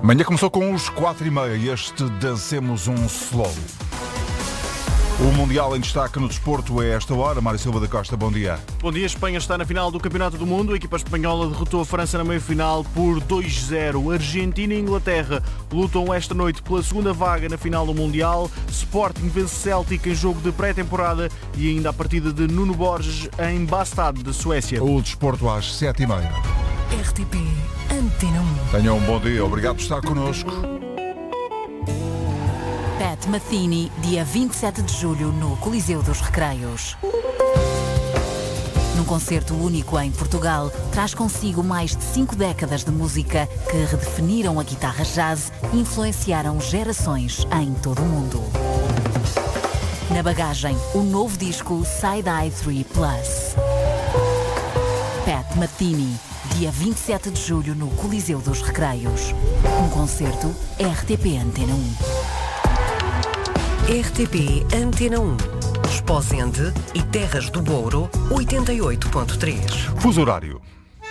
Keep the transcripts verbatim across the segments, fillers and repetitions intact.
Manhã começou com os quatro e meia e este Dancemos um Slow. O Mundial em destaque no desporto é esta hora. Mário Silva da Costa, bom dia. Bom dia. Espanha está na final do Campeonato do Mundo. A equipa espanhola derrotou a França na meia-final por dois zero. Argentina e Inglaterra lutam esta noite pela segunda vaga na final do Mundial. Sporting vence Celtic em jogo de pré-temporada e ainda a partida de Nuno Borges em Bastad, de Suécia. O desporto às sete e meia. R T P Antena um. Tenham um bom dia. Obrigado por estar connosco. Pat Metheny, dia vinte e sete de julho, no Coliseu dos Recreios. Num concerto único em Portugal, traz consigo mais de cinco décadas de música que redefiniram a guitarra jazz e influenciaram gerações em todo o mundo. Na bagagem, o novo disco Side Eye três Plus. Pat Metheny, dia vinte e sete de julho, no Coliseu dos Recreios. Um concerto R T P Antena um. R T P Antena um. Esposende e Terras do Douro, oitenta e oito ponto três. Fuso horário.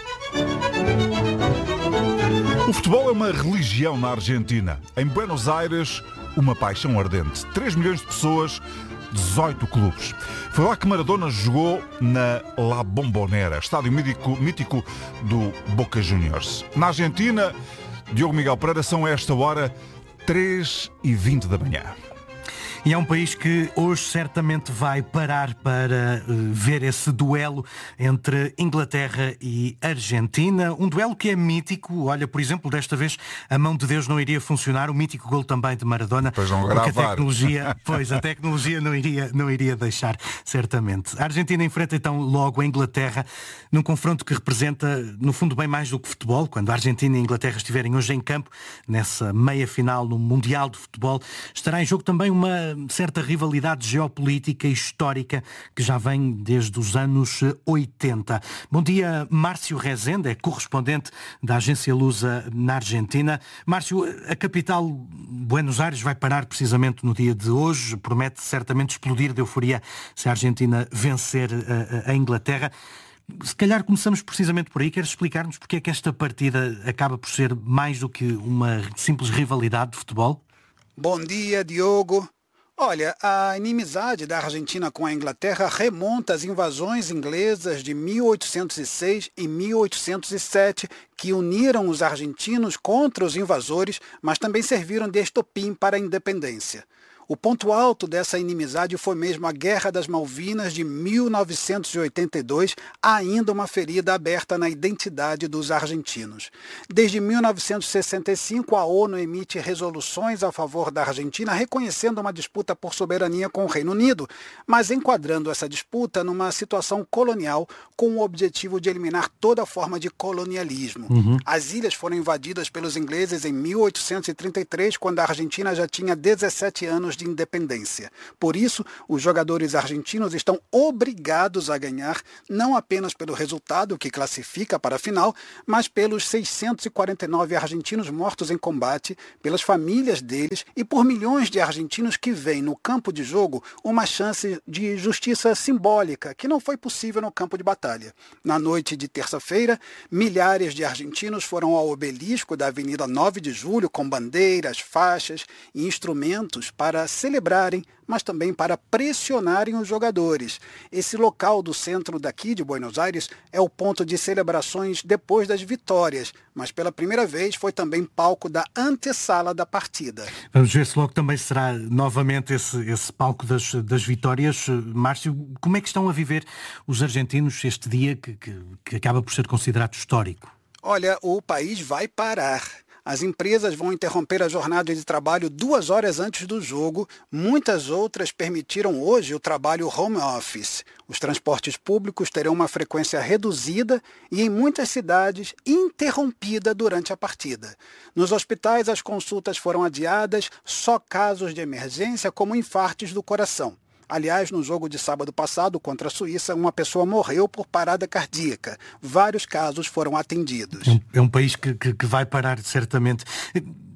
O futebol é uma religião na Argentina. Em Buenos Aires, uma paixão ardente. três milhões de pessoas, dezoito clubes. Foi lá que Maradona jogou na La Bombonera, estádio mítico, mítico do Boca Juniors. Na Argentina, Diogo Miguel Pereira, são a esta hora três e vinte da manhã. E é um país que hoje certamente vai parar para uh, ver esse duelo entre Inglaterra e Argentina. Um duelo que é mítico. Olha, por exemplo, desta vez a mão de Deus não iria funcionar. O mítico gol também de Maradona. Pois não porque gravar. a tecnologia, pois, a tecnologia não iria, não iria deixar, certamente. A Argentina enfrenta então logo a Inglaterra num confronto que representa, no fundo, bem mais do que futebol. Quando a Argentina e a Inglaterra estiverem hoje em campo, nessa meia-final no Mundial de Futebol, estará em jogo também uma certa rivalidade geopolítica e histórica que já vem desde os anos oitenta. Bom dia, Márcio Rezende, é correspondente da agência Lusa na Argentina. Márcio, a capital, Buenos Aires, vai parar precisamente no dia de hoje. Promete certamente explodir de euforia se a Argentina vencer a, a Inglaterra. Se calhar começamos precisamente por aí. Queres explicar-nos porque é que esta partida acaba por ser mais do que uma simples rivalidade de futebol? Bom dia, Diogo. Olha, a inimizade da Argentina com a Inglaterra remonta às invasões inglesas de mil oitocentos e seis e mil oitocentos e sete, que uniram os argentinos contra os invasores, mas também serviram de estopim para a independência. O ponto alto dessa inimizade foi mesmo a Guerra das Malvinas de mil novecentos e oitenta e dois, ainda uma ferida aberta na identidade dos argentinos. Desde mil novecentos e sessenta e cinco, a ONU emite resoluções a favor da Argentina, reconhecendo uma disputa por soberania com o Reino Unido, mas enquadrando essa disputa numa situação colonial com o objetivo de eliminar toda forma de colonialismo. Uhum. As ilhas foram invadidas pelos ingleses em mil oitocentos e trinta e três, quando a Argentina já tinha dezessete anos de independência. Por isso, os jogadores argentinos estão obrigados a ganhar, não apenas pelo resultado que classifica para a final, mas pelos seiscentos e quarenta e nove argentinos mortos em combate, pelas famílias deles e por milhões de argentinos que veem no campo de jogo uma chance de justiça simbólica que não foi possível no campo de batalha. Na noite de terça-feira, milhares de argentinos foram ao obelisco da Avenida nove de julho com bandeiras, faixas e instrumentos para celebrarem, mas também para pressionarem os jogadores. Esse local do centro daqui de Buenos Aires é o ponto de celebrações depois das vitórias, mas pela primeira vez foi também palco da antessala da partida. Vamos ver se logo também será novamente esse, esse palco das, das vitórias. Márcio, como é que estão a viver os argentinos este dia que, que, que acaba por ser considerado histórico? Olha, o país vai parar. As empresas vão interromper a jornada de trabalho duas horas antes do jogo. Muitas outras permitiram hoje o trabalho home office. Os transportes públicos terão uma frequência reduzida e, em muitas cidades, interrompida durante a partida. Nos hospitais, as consultas foram adiadas, só casos de emergência, como infartos do coração. Aliás, no jogo de sábado passado contra a Suíça, uma pessoa morreu por parada cardíaca. Vários casos foram atendidos. É um, é um país que, que, que vai parar, certamente.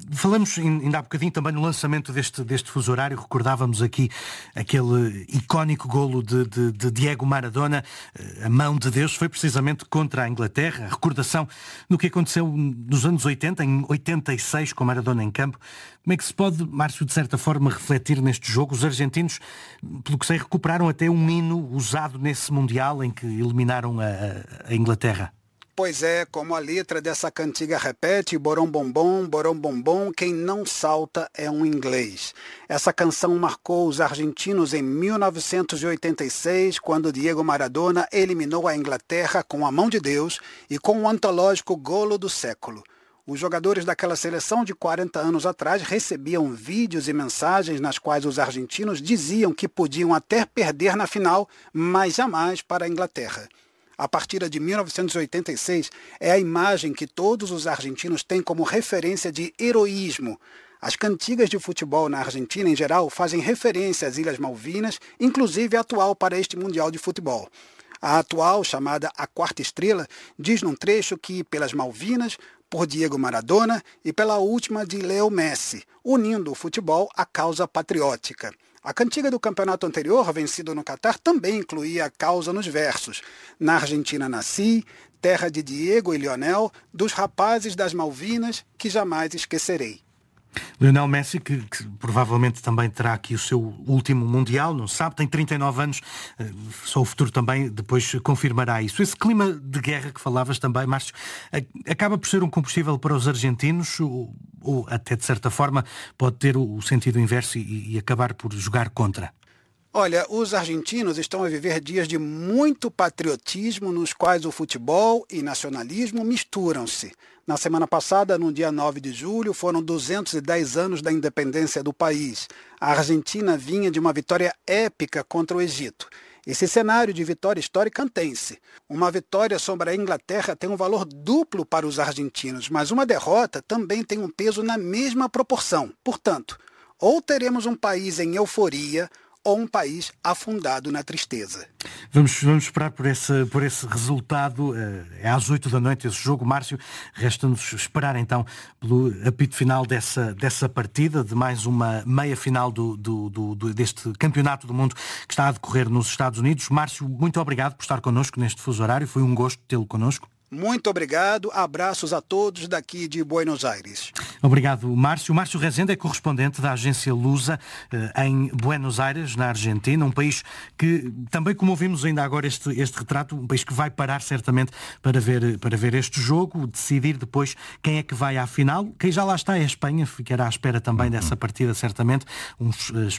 Falamos ainda há bocadinho também no lançamento deste, deste fuso horário, recordávamos aqui aquele icónico golo de, de, de Diego Maradona, a mão de Deus, foi precisamente contra a Inglaterra, a recordação do que aconteceu nos anos oitenta, em oitenta e seis, com Maradona em campo. Como é que se pode, Márcio, de certa forma, refletir neste jogo? Os argentinos, pelo que sei, recuperaram até um hino usado nesse Mundial em que eliminaram a, a Inglaterra. Pois é, como a letra dessa cantiga repete, borom bombom, borom bombom, quem não salta é um inglês. Essa canção marcou os argentinos em mil novecentos e oitenta e seis, quando Diego Maradona eliminou a Inglaterra com a mão de Deus e com o antológico golo do século. Os jogadores daquela seleção de quarenta anos atrás recebiam vídeos e mensagens nas quais os argentinos diziam que podiam até perder na final, mas jamais para a Inglaterra. A partida de mil novecentos e oitenta e seis é a imagem que todos os argentinos têm como referência de heroísmo. As cantigas de futebol na Argentina, em geral, fazem referência às Ilhas Malvinas, inclusive a atual para este Mundial de Futebol. A atual, chamada A Quarta Estrela, diz num trecho que, pelas Malvinas, por Diego Maradona e pela última de Leo Messi, unindo o futebol à causa patriótica. A cantiga do campeonato anterior, vencido no Catar, também incluía a causa nos versos. Na Argentina nasci, terra de Diego e Lionel, dos rapazes das Malvinas que jamais esquecerei. Lionel Messi, que, que provavelmente também terá aqui o seu último Mundial, não se sabe, tem trinta e nove anos, só o futuro também depois confirmará isso. Esse clima de guerra que falavas também, Márcio, acaba por ser um combustível para os argentinos ou, ou até de certa forma pode ter o sentido inverso e, e acabar por jogar contra? Olha, os argentinos estão a viver dias de muito patriotismo nos quais o futebol e nacionalismo misturam-se. Na semana passada, no dia nove de julho, foram duzentos e dez anos da independência do país. A Argentina vinha de uma vitória épica contra o Egito. Esse cenário de vitória histórica mantém-se. Uma vitória sobre a Inglaterra tem um valor duplo para os argentinos, mas uma derrota também tem um peso na mesma proporção. Portanto, ou teremos um país em euforia, ou um país afundado na tristeza. Vamos, vamos esperar por esse, por esse resultado. É às oito da noite esse jogo. Márcio, resta-nos esperar então pelo apito final dessa, dessa partida, de mais uma meia final do, do, do, deste Campeonato do Mundo que está a decorrer nos Estados Unidos. Márcio, muito obrigado por estar connosco neste fuso horário. Foi um gosto tê-lo connosco. Muito obrigado. Abraços a todos daqui de Buenos Aires. Obrigado, Márcio. Márcio Rezende é correspondente da agência Lusa em Buenos Aires, na Argentina, um país que, também como ouvimos ainda agora este, este retrato, um país que vai parar certamente para ver, para ver este jogo, decidir depois quem é que vai à final. Quem já lá está é a Espanha, ficará à espera também dessa partida, certamente. Um,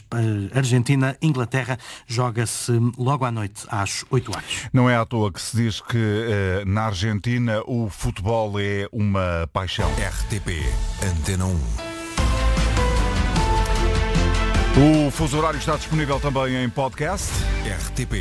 Argentina-Inglaterra joga-se logo à noite, às oito horas. Não é à toa que se diz que eh, na Argentina o futebol é uma paixão. R T P Antena um. O fuso horário está disponível também em podcast. R T P